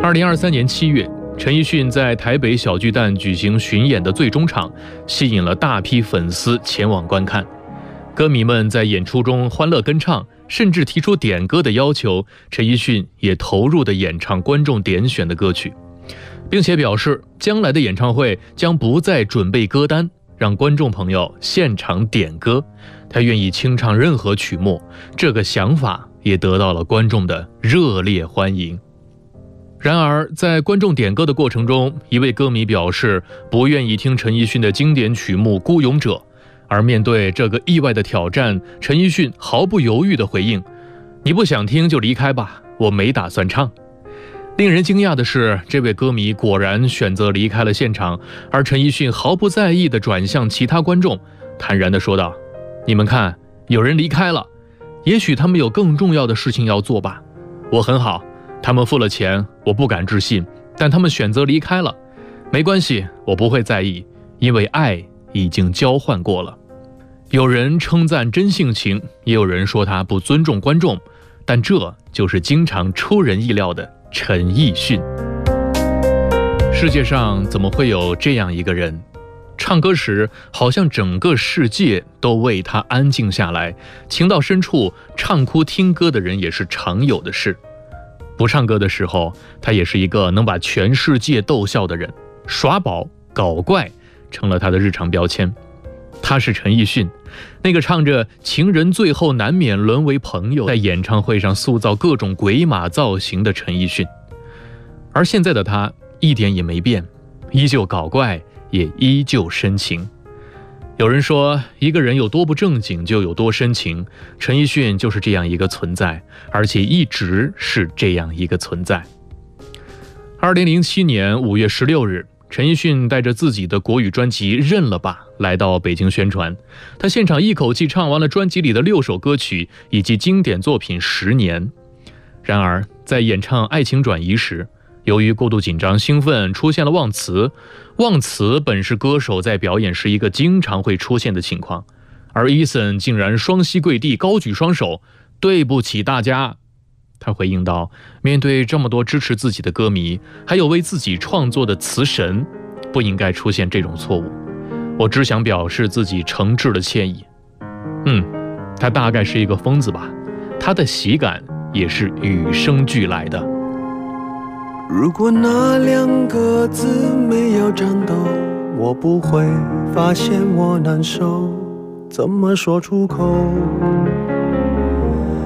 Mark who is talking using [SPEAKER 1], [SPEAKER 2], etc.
[SPEAKER 1] 2023年7月，陈奕迅在台北小巨蛋举行巡演的最终场，吸引了大批粉丝前往观看。歌迷们在演出中欢乐跟唱，甚至提出点歌的要求，陈奕迅也投入地演唱观众点选的歌曲，并且表示将来的演唱会将不再准备歌单，让观众朋友现场点歌，他愿意清唱任何曲目。这个想法也得到了观众的热烈欢迎。然而在观众点歌的过程中，一位歌迷表示不愿意听陈奕迅的经典曲目《孤勇者》，而面对这个意外的挑战，陈奕迅毫不犹豫地回应：你不想听就离开吧，我没打算唱。令人惊讶的是，这位歌迷果然选择离开了现场，而陈奕迅毫不在意地转向其他观众，坦然地说道：你们看，有人离开了，也许他们有更重要的事情要做吧。我很好，他们付了钱，我不敢置信，但他们选择离开了，没关系，我不会在意，因为爱已经交换过了。有人称赞真性情，也有人说他不尊重观众，但这就是经常出人意料的陈奕迅。世界上怎么会有这样一个人，唱歌时好像整个世界都为他安静下来，情到深处唱哭听歌的人也是常有的事。不唱歌的时候，他也是一个能把全世界逗笑的人，耍宝搞怪成了他的日常标签。他是陈奕迅，那个唱着情人最后难免沦为朋友，在演唱会上塑造各种鬼马造型的陈奕迅。而现在的他一点也没变，依旧搞怪，也依旧深情。有人说一个人有多不正经就有多深情，陈奕迅就是这样一个存在，而且一直是这样一个存在。2007年5月16日，陈奕迅带着自己的国语专辑《认了吧》来到北京宣传，他现场一口气唱完了专辑里的6首歌曲以及经典作品《10年》。然而在演唱《爱情转移》时，由于过度紧张兴奋出现了忘词。忘词本是歌手在表演时一个经常会出现的情况，而 Eason 竟然双膝跪地高举双手，对不起大家。他回应道，面对这么多支持自己的歌迷，还有为自己创作的词神，不应该出现这种错误，我只想表示自己诚挚的歉意。他大概是一个疯子吧，他的喜感也是与生俱来的。
[SPEAKER 2] 如果那2个字没有战斗，我不会发现我难受，怎么说出口？